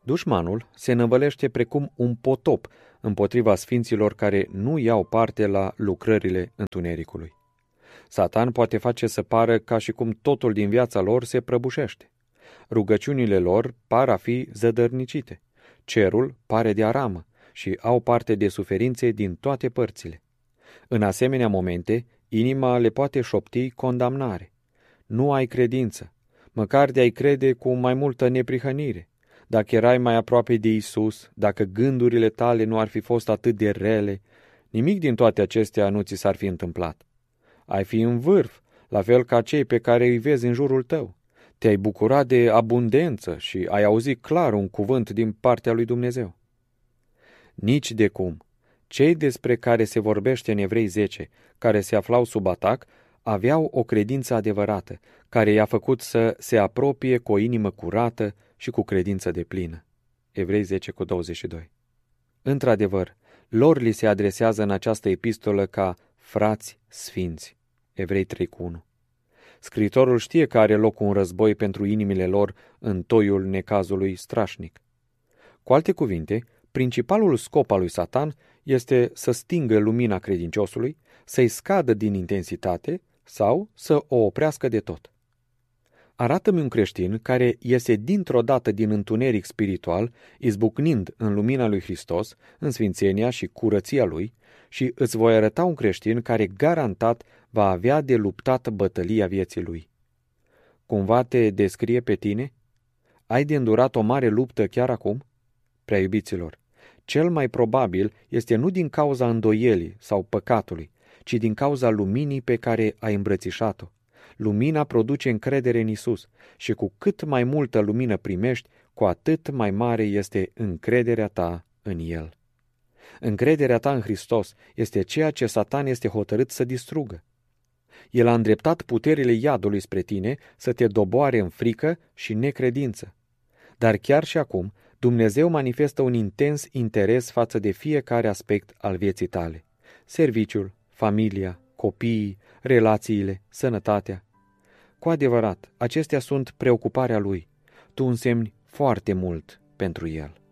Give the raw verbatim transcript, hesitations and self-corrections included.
Dușmanul se năvălește precum un potop împotriva sfinților care nu iau parte la lucrările întunericului. Satan poate face să pară ca și cum totul din viața lor se prăbușește. Rugăciunile lor par a fi zădărnicite. Cerul pare de aramă și au parte de suferințe din toate părțile. În asemenea momente, inima le poate șopti condamnare. Nu ai credință, măcar de a-i crede cu mai multă neprihănire. Dacă erai mai aproape de Isus, dacă gândurile tale nu ar fi fost atât de rele, nimic din toate acestea nu ți s-ar fi întâmplat. Ai fi în vârf, la fel ca cei pe care îi vezi în jurul tău. Te-ai bucurat de abundență și ai auzit clar un cuvânt din partea lui Dumnezeu. Nici de cum. Cei despre care se vorbește în Evrei zece, care se aflau sub atac, aveau o credință adevărată, care i-a făcut să se apropie cu o inimă curată și cu credință deplină. Evrei zece cu douăzeci și doi. Într-adevăr, lor li se adresează în această epistolă ca frați sfinți. Evrei trei cu unu. Scriitorul știe că are loc un război pentru inimile lor în toiul necazului strașnic. Cu alte cuvinte, principalul scop al lui Satan este să stingă lumina credinciosului, să-i scadă din intensitate sau să o oprească de tot. Arată-mi un creștin care iese dintr-o dată din întuneric spiritual, izbucnind în lumina lui Hristos, în sfințenia și curăția lui, și îți voi arăta un creștin care garantat va avea de luptat bătălia vieții lui. Cumva te descrie pe tine? Ai de îndurat o mare luptă chiar acum? Prea iubiților, cel mai probabil este nu din cauza îndoielii sau păcatului, ci din cauza luminii pe care ai îmbrățișat-o. Lumina produce încredere în Isus și cu cât mai multă lumină primești, cu atât mai mare este încrederea ta în El. Încrederea ta în Hristos este ceea ce Satan este hotărât să distrugă. El a îndreptat puterile iadului spre tine să te doboare în frică și necredință. Dar chiar și acum, Dumnezeu manifestă un intens interes față de fiecare aspect al vieții tale. Serviciul, familia, copiii, relațiile, sănătatea. Cu adevărat, acestea sunt preocuparea Lui. Tu însemni foarte mult pentru El.